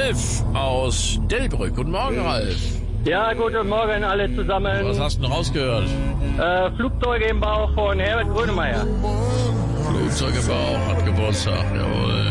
Ralf aus Delbrück. Guten Morgen, Ralf. Ja, guten Morgen alle zusammen. Was hast du denn rausgehört? Flugzeuge im Bauch von Herbert Grönemeyer. Flugzeug im Bauch hat Geburtstag, jawohl.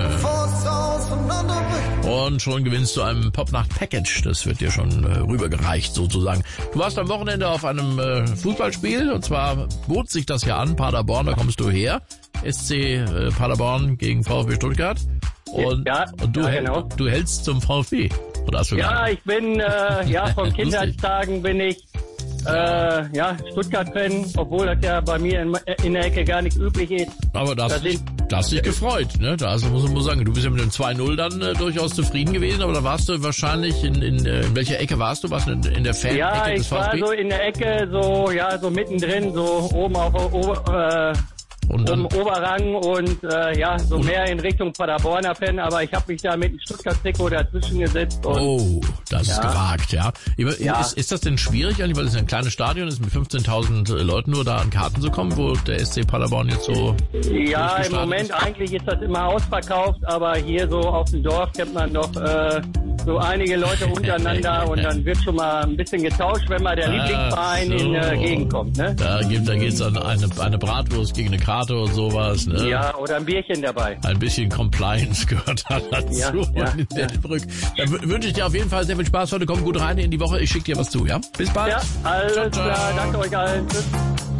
Und schon gewinnst du ein Popnacht-Package. Das wird dir schon rübergereicht, sozusagen. Du warst am Wochenende auf einem Fußballspiel. Und zwar bot sich das ja an, Paderborn, da kommst du her. SC Paderborn gegen VfB Stuttgart. Und genau. Du hältst zum VfB. Oder hast du ich bin, von Kindheitstagen bin ich, Stuttgart-Fan, obwohl das ja bei mir in der Ecke gar nicht üblich ist. Aber da hast dich gefreut, ne? Da muss man sagen, du bist ja mit dem 2-0 dann durchaus zufrieden gewesen, aber da warst du wahrscheinlich in welcher Ecke warst du? Warst du in der Fan-Ecke des VfB? Ja, ich war so in der Ecke, so mittendrin, so oben auf um Oberrang und so mehr in Richtung Paderborner Fan, aber ich habe mich da mit dem Stuttgart-Trikot dazwischen gesetzt. Und das ist gewagt, ja. Ist das denn schwierig, weil es ein kleines Stadion ist, mit 15.000 Leuten nur da an Karten zu kommen, wo der SC Paderborn jetzt so... Ja, im Moment eigentlich ist das immer ausverkauft, aber hier so auf dem Dorf kennt man doch so einige Leute untereinander und dann wird schon mal ein bisschen getauscht, wenn mal der Lieblingsverein in Gegend kommt, ne? Da geht's dann eine Bratwurst gegen eine Karte und sowas, ne? Ja, oder ein Bierchen dabei. Ein bisschen Compliance gehört da dazu in Delbrück. Da wünsche ich dir auf jeden Fall sehr viel Spaß heute. Komm gut rein in die Woche. Ich schicke dir was zu, ja? Bis bald. Ja, alles klar. Danke euch allen. Tschüss.